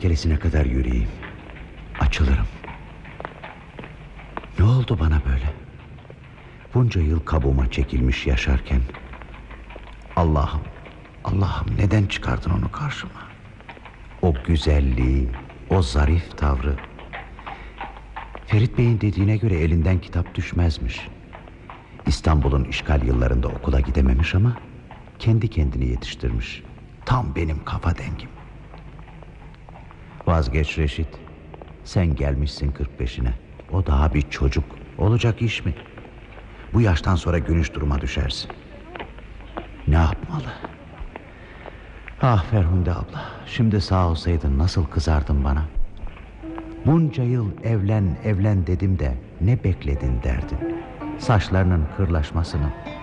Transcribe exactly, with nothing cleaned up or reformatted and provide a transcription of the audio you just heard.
kertekelesine kadar yürüyeyim. Açılırım. Ne oldu bana böyle? Bunca yıl kabuğuma çekilmiş yaşarken, Allah'ım, Allah'ım neden çıkardın onu karşıma? O güzelliği, o zarif tavrı. Ferit Bey'in dediğine göre elinden kitap düşmezmiş. İstanbul'un işgal yıllarında okula gidememiş ama kendi kendini yetiştirmiş. Tam benim kafa dengim. Vazgeç Reşit. Sen gelmişsin kırk beşine. O daha bir çocuk. Olacak iş mi? Bu yaştan sonra gülünç duruma düşersin. Ne yapmalı? Ah Ferhunde abla, şimdi sağ olsaydın nasıl kızardın bana? Bunca yıl evlen evlen dedim de ne bekledin derdin? Saçlarının kırlaşmasını,